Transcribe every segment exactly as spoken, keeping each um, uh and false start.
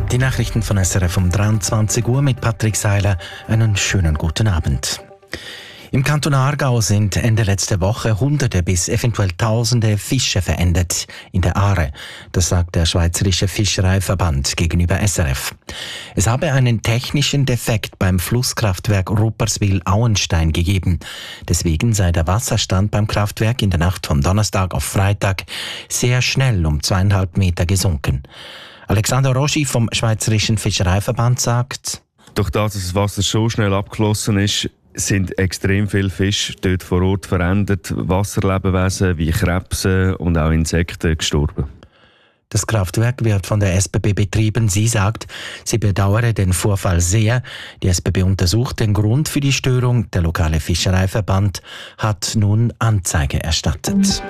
Die Nachrichten von S R F um dreiundzwanzig Uhr mit Patrick Seiler. Einen schönen guten Abend. Im Kanton Aargau sind Ende letzter Woche Hunderte bis eventuell Tausende Fische verendet in der Aare. Das sagt der Schweizerische Fischereiverband gegenüber S R F. Es habe einen technischen Defekt beim Flusskraftwerk Rupperswil-Auenstein gegeben. Deswegen sei der Wasserstand beim Kraftwerk in der Nacht von Donnerstag auf Freitag sehr schnell um zweieinhalb Meter gesunken. Alexander Roschi vom Schweizerischen Fischereiverband sagt: Durch das, dass das Wasser so schnell abgeflossen ist, sind extrem viele Fische dort vor Ort verendet, Wasserlebewesen wie Krebse und auch Insekten gestorben. Das Kraftwerk wird von der S B B betrieben. Sie sagt, sie bedauere den Vorfall sehr. Die S B B untersucht den Grund für die Störung. Der lokale Fischereiverband hat nun Anzeige erstattet.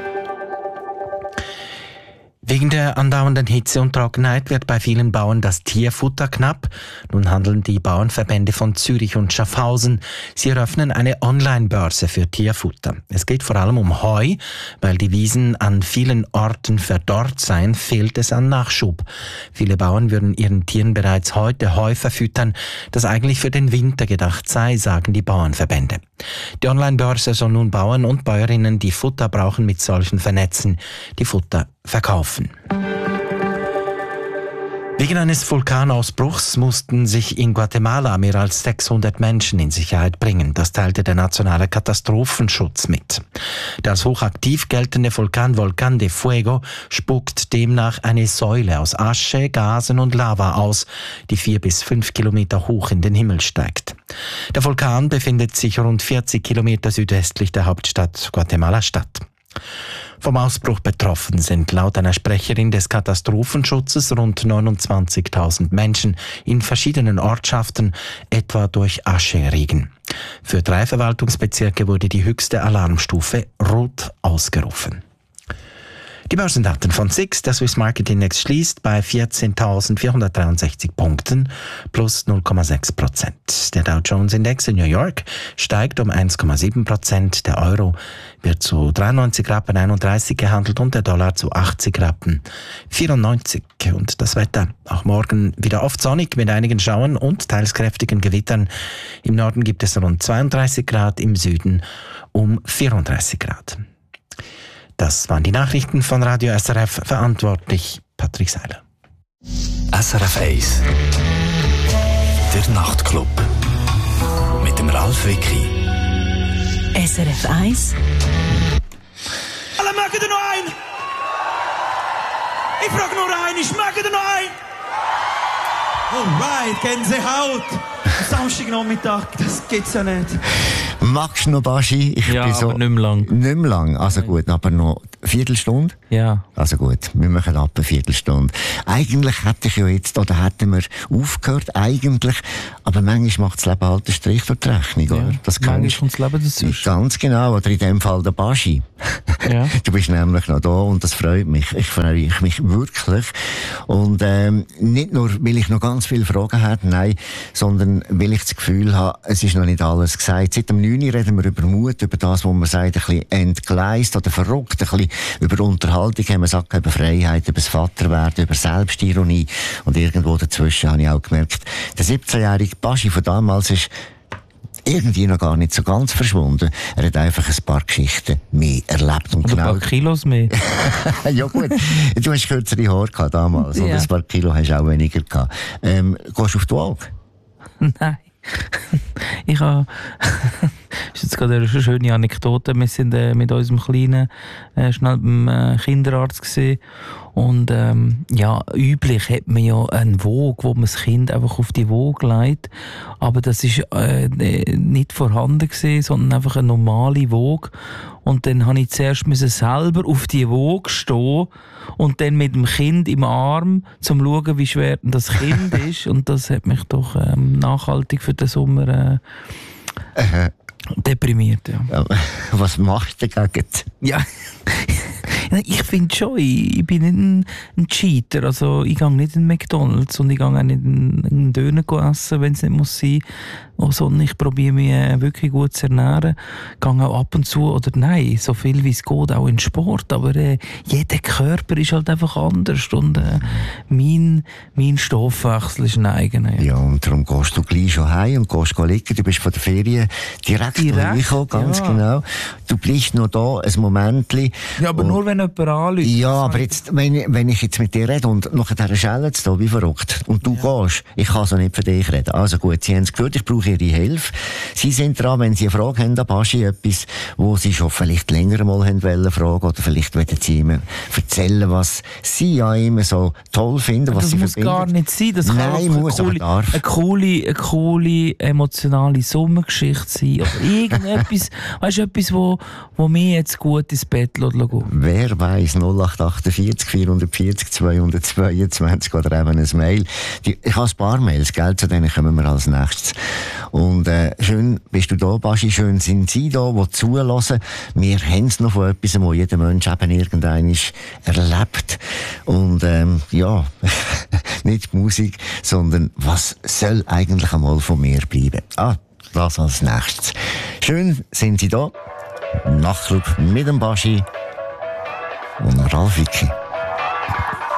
Wegen der andauernden Hitze und Trockenheit wird bei vielen Bauern das Tierfutter knapp. Nun handeln die Bauernverbände von Zürich und Schaffhausen. Sie eröffnen eine Online-Börse für Tierfutter. Es geht vor allem um Heu. Weil die Wiesen an vielen Orten verdorrt seien, fehlt es an Nachschub. Viele Bauern würden ihren Tieren bereits heute Heu verfüttern, das eigentlich für den Winter gedacht sei, sagen die Bauernverbände. Die Online-Börse soll nun Bauern und Bäuerinnen, die Futter brauchen, mit solchen vernetzen, die Futter verkaufen. Wegen eines Vulkanausbruchs mussten sich in Guatemala mehr als sechshundert Menschen in Sicherheit bringen. Das teilte der nationale Katastrophenschutz mit. Der als hochaktiv geltende Vulkan Volcán de Fuego spuckt demnach eine Säule aus Asche, Gasen und Lava aus, die vier bis fünf Kilometer hoch in den Himmel steigt. Der Vulkan befindet sich rund vierzig Kilometer südwestlich der Hauptstadt Guatemala-Stadt. Vom Ausbruch betroffen sind laut einer Sprecherin des Katastrophenschutzes rund neunundzwanzigtausend Menschen in verschiedenen Ortschaften, etwa durch Ascheregen. Für drei Verwaltungsbezirke wurde die höchste Alarmstufe Rot ausgerufen. Die Börsendaten von S I X, der Swiss Market Index, schließt bei vierzehntausendvierhundertdreiundsechzig Punkten plus null Komma sechs Prozent. Der Dow Jones Index in New York steigt um eins Komma sieben Prozent. Der Euro wird zu dreiundneunzig Rappen einunddreißig gehandelt und der Dollar zu achtzig Rappen vierundneunzig. Und das Wetter auch morgen wieder oft sonnig mit einigen Schauern und teils kräftigen Gewittern. Im Norden gibt es rund zweiunddreißig Grad, im Süden um vierunddreißig Grad. Das waren die Nachrichten von Radio S R F, verantwortlich Patrick Seiler. S R F eins Der Nachtclub mit dem Ralf Wicki. S R F eins Alle mögen noch ein? Ich frage nur ein, ich möge noch ein? Alright, Gänsehaut. Samstagnachmittag, das gibt's ja nicht. Magst du noch, Baschi? Ich ja, bin so, aber nicht mehr lang. Nicht mehr lang, also gut, aber noch eine Viertelstunde? Ja. Also gut, wir machen ab eine Viertelstunde. Eigentlich hätte ich ja jetzt, oder hätten wir aufgehört, eigentlich, aber manchmal macht das Leben halt einen Strich durch die Rechnung, Ja, oder? Das manchmal kommt das Leben dazwischen. Ganz genau, oder in dem Fall der Baschi. Ja. Du bist nämlich noch da und das freut mich. Ich freue mich wirklich. Und ähm, nicht nur, weil ich noch ganz viele Fragen habe, nein, sondern weil ich das Gefühl habe, es ist noch nicht alles gesagt. Seit dem neun reden wir über Mut, über das, was man sagt, ein bisschen entgleist oder verrückt, ein bisschen über Unterhaltung, haben wir gesagt, über Freiheit, über das Vaterwerden, über Selbstironie. Und irgendwo dazwischen habe ich auch gemerkt, der siebzehnjährige Baschi von damals ist irgendwie noch gar nicht so ganz verschwunden. Er hat einfach ein paar Geschichten mehr erlebt. Und oder genau ein paar Kilos mehr. Ja gut, du hast kürzere Haare gehabt damals, Ja. oder ein paar Kilo hast du auch weniger gehabt. Ähm, gehst du auf die Waage? Nein. Ich habe... Das ist jetzt gerade eine schöne Anekdote. Wir sind äh, mit unserem Kleinen äh, schnell beim äh, Kinderarzt gesehen. Und ähm, ja, üblich hat man ja einen Waage, wo man das Kind einfach auf die Waage legt. Aber das ist äh, nicht vorhanden gewesen, sondern einfach eine normale Waage. Und dann habe ich zuerst müssen selber auf die Waage stehen und dann mit dem Kind im Arm, um zu schauen, wie schwer denn das Kind ist. Und das hat mich doch ähm, nachhaltig für den Sommer äh, Äh, deprimiert. Ja. ja, was machst du dagegen? Ja, ich finde schon, ich, ich bin nicht ein, ein Cheater. Also ich gehe nicht in McDonalds und ich gehe auch nicht in einen Döner essen, wenn es nicht muss sein. sondern ich probiere mich äh, wirklich gut zu ernähren. Gehe auch ab und zu, oder nein, so viel wie es geht, auch in Sport. Aber äh, jeder Körper ist halt einfach anders. Und äh, mein, mein Stoffwechsel ist ein eigener. Ja. Ja, und darum gehst du gleich schon heim und gehst liegen. Du bist von der Ferien direkt, Direkt, reingekommen, ganz ja. genau. Du bleibst noch da ein Momentchen. Ja, aber und, nur, wenn jemand anruft. Ja, aber jetzt, wenn, ich- wenn ich jetzt mit dir rede und nachher schellen sie da wie verrückt und du ja. gehst, ich kann so nicht für dich reden. Also gut, Sie haben es gehört, ich brauche Ihre Hilfe. Sie sind dran, wenn Sie eine Frage haben, Baschi, etwas, wo Sie schon vielleicht länger mal haben wollen fragen, oder vielleicht wollen Sie ihm erzählen, was Sie ja immer so toll finden, was das Sie muss verbindet. gar nicht sein. Das kann Nein, auch muss, eine, aber coole, darf. eine, coole, eine coole emotionale Sommergeschichte sein. Oder irgendetwas, weißt du, etwas, wo, wo mir jetzt gut ins Bett gehen lässt. Wer weiss, null acht achtundvierzig vierhundertvierzig zweihundertzweiundzwanzig oder eben ein Mail. Die, ich habe ein paar Mails, gell, zu denen kommen wir als nächstes. Und äh, schön bist du da, Baschi, schön sind Sie da, die zulassen. Wir haben es noch von etwas, wo jeder Mensch eben irgendein erlebt. Und ähm, ja, nicht die Musik, sondern was soll eigentlich einmal von mir bleiben? Ah, das als nächstes. Schön sind Sie da. Nachtclub mit dem Baschi und Ralf Vicky.